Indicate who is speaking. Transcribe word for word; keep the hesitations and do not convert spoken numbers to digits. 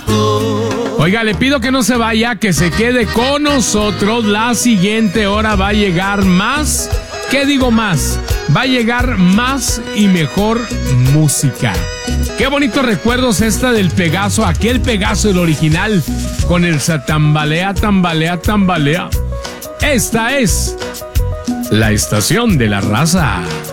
Speaker 1: Oiga, le pido que no se vaya, que se quede con nosotros. La siguiente hora va a llegar más. ¿Qué digo más? Va a llegar más y mejor música. Qué bonitos recuerdos esta del Pegaso, aquel Pegaso, el original, con el tambalea, tambalea, tambalea. Esta es la estación de la raza.